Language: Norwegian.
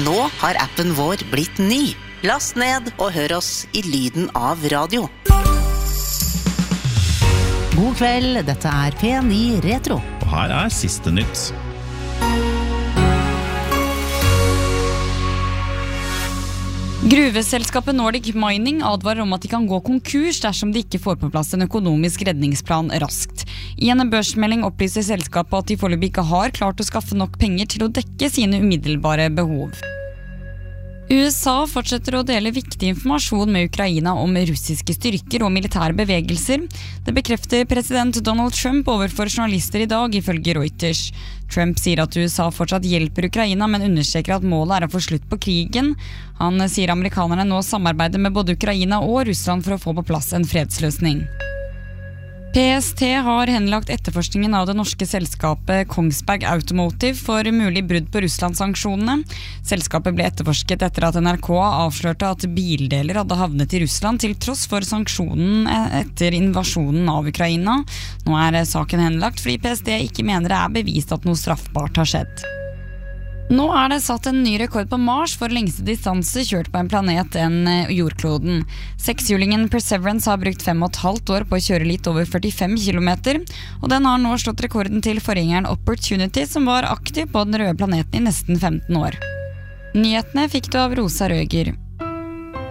Nå har appen vår blitt ny. Last ned og hør oss i lyden av radio. God kveld, dette P9 Retro. Og her siste nytt. Gruveselskapet Nordic Mining advarer om at de kan gå konkurs dersom de ikke får på plass en økonomisk redningsplan raskt. I en børsmelding opplyser selskapet at de foreløpig ikke har klart å skaffe nok penger til å dekke sine umiddelbare behov. USA fortsetter å dele viktig informasjon med Ukraina om russiske styrker og militære bevegelser. Det bekrefter president Donald Trump overfor journalister i dag, ifølge Reuters. Trump sier at USA fortsatt hjelper Ukraina, men understreker at målet å få slutt på krigen. Han sier amerikanerne nå samarbeider med både Ukraina og Russland for å få på plass en fredsløsning. PST har henlagt etterforskningen av det norske selskapet Kongsberg Automotive for mulig brudd på Russland-sanksjonene. Selskapet ble etterforsket etter at NRK avslørte at bildeler hadde havnet i Russland til tross for sanksjonen etter invasjonen av Ukraina. Nå saken henlagt fordi PST ikke mener det bevist at noe straffbart har skjedd. Nå det satt en ny rekord på Mars for lengste distanse kjørt på en planet enn jordkloden. Sekshjulingen Perseverance har brukt 5,5 år på å kjøre litt over 45 kilometer, og den har nå slått rekorden til forgjengeren Opportunity, som var aktiv på den røde planeten i nesten 15 år. Nyhetene fikk du av Rosa Røger.